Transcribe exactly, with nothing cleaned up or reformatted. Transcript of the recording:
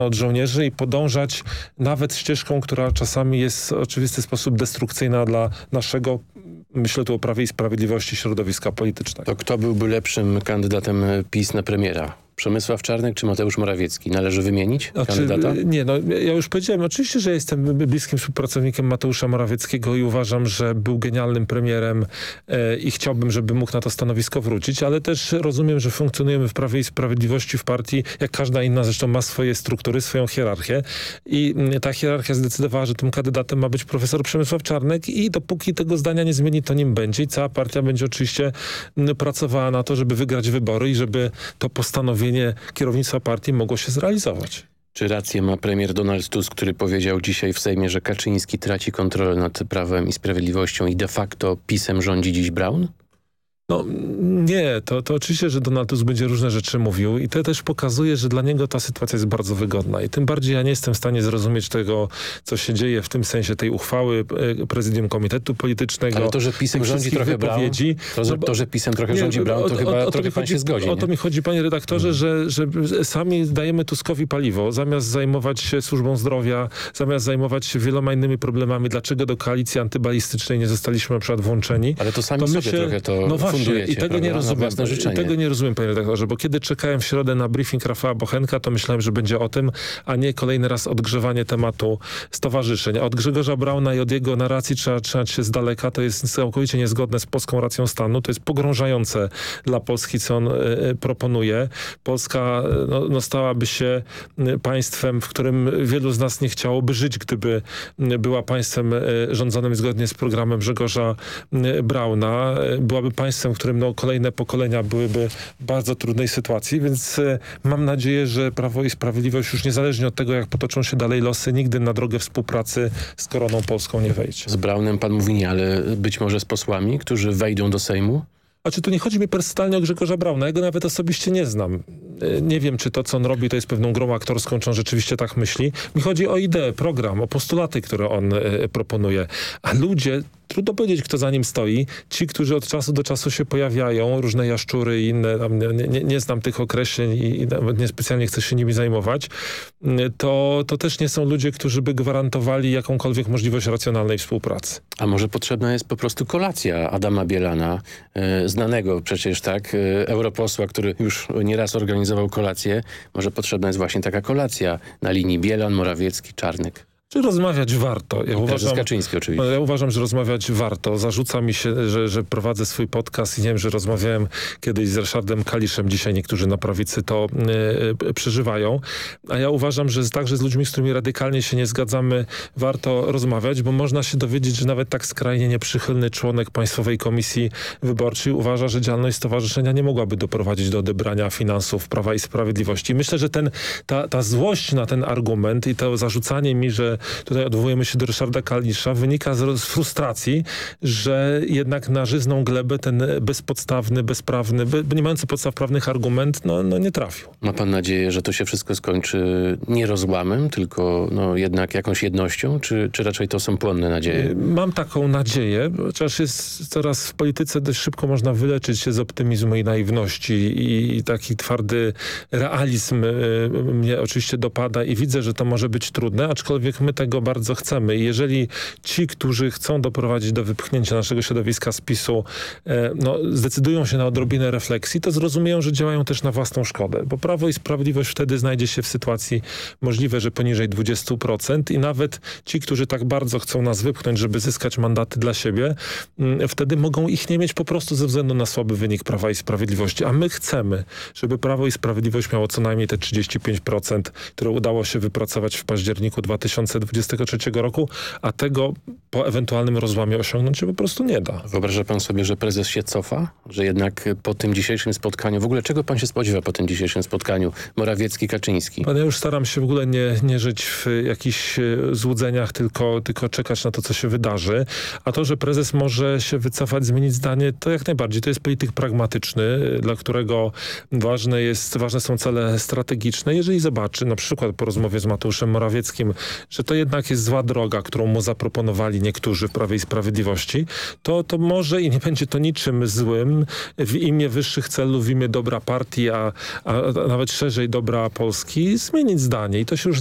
od żołnierzy i podążać nawet ścieżką, która czasami jest w oczywisty sposób destrukcyjna dla naszego, myślę tu o Prawie i Sprawiedliwości, środowiska politycznego. To kto byłby lepszym kandydatem PiS na premiera? Przemysław Czarnek czy Mateusz Morawiecki? Należy wymienić znaczy, kandydata? Nie, no ja już powiedziałem, oczywiście, że jestem bliskim współpracownikiem Mateusza Morawieckiego i uważam, że był genialnym premierem e, i chciałbym, żeby mógł na to stanowisko wrócić, ale też rozumiem, że funkcjonujemy w Prawie i Sprawiedliwości w partii, jak każda inna zresztą ma swoje struktury, swoją hierarchię i ta hierarchia zdecydowała, że tym kandydatem ma być profesor Przemysław Czarnek i dopóki tego zdania nie zmieni, to nim będzie i cała partia będzie oczywiście pracowała na to, żeby wygrać wybory i żeby to postanowienie kierownictwa partii mogło się zrealizować. Czy rację ma premier Donald Tusk, który powiedział dzisiaj w Sejmie, że Kaczyński traci kontrolę nad Prawem i Sprawiedliwością i de facto PiS-em rządzi dziś Braun? No nie, to, to oczywiście, że Donald Tusk będzie różne rzeczy mówił i to też pokazuje, że dla niego ta sytuacja jest bardzo wygodna i tym bardziej ja nie jestem w stanie zrozumieć tego, co się dzieje w tym sensie tej uchwały e, prezydium Komitetu Politycznego. Ale to, że PiS-em rządzi trochę Braun, to, że, to, że PiS-em trochę nie, rządzi Braun, to o, chyba o, o trochę pan chodzi, się zgodzi. O to mi chodzi, panie redaktorze, hmm. że, że sami dajemy Tuskowi paliwo, zamiast zajmować się służbą zdrowia, zamiast zajmować się wieloma innymi problemami. Dlaczego do koalicji antybalistycznej nie zostaliśmy na przykład włączeni? Ale to sami to sobie się, trochę to no właśnie, i tego nie rozumiem. I tego nie rozumiem, panie redaktorze, bo kiedy czekałem w środę na briefing Rafała Bochenka, to myślałem, że będzie o tym, a nie kolejny raz odgrzewanie tematu stowarzyszeń. Od Grzegorza Brauna i od jego narracji trzeba trzymać się z daleka. To jest całkowicie niezgodne z polską racją stanu. To jest pogrążające dla Polski, co on y, proponuje. Polska no, no, stałaby się państwem, w którym wielu z nas nie chciałoby żyć, gdyby była państwem y, rządzonym zgodnie z programem Grzegorza y, Brauna. Byłaby państwem, w którym no, kolejne pokolenia byłyby w bardzo trudnej sytuacji, więc e, mam nadzieję, że Prawo i Sprawiedliwość już niezależnie od tego, jak potoczą się dalej losy, nigdy na drogę współpracy z Koroną Polską nie wejdzie. Z Braunem pan mówi nie, ale być może z posłami, którzy wejdą do Sejmu? A czy tu nie chodzi mi personalnie o Grzegorza Brauna? Ja go nawet osobiście nie znam. Nie wiem, czy to, co on robi, to jest pewną grą aktorską, czy on rzeczywiście tak myśli. Mi chodzi o ideę, program, o postulaty, które on y, proponuje. A ludzie, trudno powiedzieć, kto za nim stoi. Ci, którzy od czasu do czasu się pojawiają, różne jaszczury i inne, tam nie, nie, nie znam tych określeń i, i nawet niespecjalnie chcę się nimi zajmować, to, to też nie są ludzie, którzy by gwarantowali jakąkolwiek możliwość racjonalnej współpracy. A może potrzebna jest po prostu kolacja Adama Bielana, y, znanego przecież tak, y, europosła, który już nieraz organizował kolację. Może potrzebna jest właśnie taka kolacja na linii Bielan, Morawiecki, Czarnek. Czy rozmawiać warto? Ja uważam, Kaczyński oczywiście. Ja uważam, że rozmawiać warto. Zarzuca mi się, że, że prowadzę swój podcast i nie wiem, że rozmawiałem kiedyś z Ryszardem Kaliszem. Dzisiaj niektórzy na prawicy to yy, przeżywają. A ja uważam, że także z ludźmi, z którymi radykalnie się nie zgadzamy, warto rozmawiać, bo można się dowiedzieć, że nawet tak skrajnie nieprzychylny członek Państwowej Komisji Wyborczej uważa, że działalność stowarzyszenia nie mogłaby doprowadzić do odebrania finansów Prawa i Sprawiedliwości. Myślę, że ten, ta, ta złość na ten argument i to zarzucanie mi, że tutaj odwołujemy się do Ryszarda Kalisza, wynika z, z frustracji, że jednak na żyzną glebę ten bezpodstawny, bezprawny, be, nie mający podstaw prawnych argument no, no nie trafił. Ma pan nadzieję, że to się wszystko skończy nie rozłamem, tylko no, jednak jakąś jednością, czy, czy raczej to są płonne nadzieje? Mam taką nadzieję, chociaż jest coraz w polityce dość szybko można wyleczyć się z optymizmu i naiwności i, i taki twardy realizm y, mnie oczywiście dopada i widzę, że to może być trudne, aczkolwiek my tego bardzo chcemy. I jeżeli ci, którzy chcą doprowadzić do wypchnięcia naszego środowiska z PiSu, e, no, zdecydują się na odrobinę refleksji, to zrozumieją, że działają też na własną szkodę. Bo Prawo i Sprawiedliwość wtedy znajdzie się w sytuacji możliwe, że poniżej dwudziestu procent i nawet ci, którzy tak bardzo chcą nas wypchnąć, żeby zyskać mandaty dla siebie, m, wtedy mogą ich nie mieć po prostu ze względu na słaby wynik Prawa i Sprawiedliwości. A my chcemy, żeby Prawo i Sprawiedliwość miało co najmniej te trzydzieści pięć procent, które udało się wypracować w październiku dwa tysiące dwudziestego trzeciego roku, a tego po ewentualnym rozłamie osiągnąć się po prostu nie da. Wyobraża pan sobie, że prezes się cofa? Że jednak po tym dzisiejszym spotkaniu, w ogóle czego pan się spodziewa po tym dzisiejszym spotkaniu Morawiecki-Kaczyński? Pan, ja już staram się w ogóle nie, nie żyć w jakichś złudzeniach, tylko, tylko czekać na to, co się wydarzy. A to, że prezes może się wycofać, zmienić zdanie, to jak najbardziej. To jest polityk pragmatyczny, dla którego ważne, jest, ważne są cele strategiczne. Jeżeli zobaczy, na przykład po rozmowie z Mateuszem Morawieckim, że to to jednak jest zła droga, którą mu zaproponowali niektórzy w Prawie i Sprawiedliwości, to, to może i nie będzie to niczym złym w imię wyższych celów, w imię dobra partii, a, a nawet szerzej dobra Polski zmienić zdanie i to się już